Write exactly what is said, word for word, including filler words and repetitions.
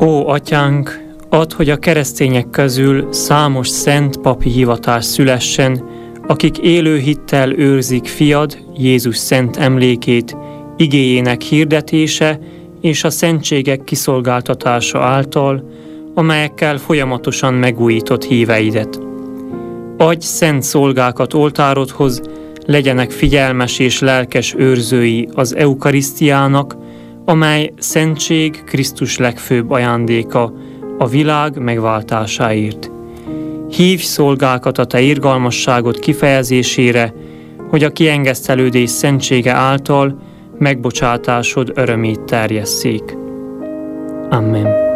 Ó, Atyánk, add, hogy a keresztények közül számos szent papi hivatás szülessen, akik élő hittel őrzik fiad, Jézus szent emlékét, igéjének hirdetése és a szentségek kiszolgáltatása által, amelyekkel folyamatosan megújított híveidet. Adj szent szolgákat oltárodhoz, legyenek figyelmes és lelkes őrzői az eukarisztiának, amely szentség Krisztus legfőbb ajándéka a világ megváltásáért. Hívj szolgákat a te irgalmasságod kifejezésére, hogy a kiengesztelődés szentsége által megbocsátásod örömét terjesszék. Amen.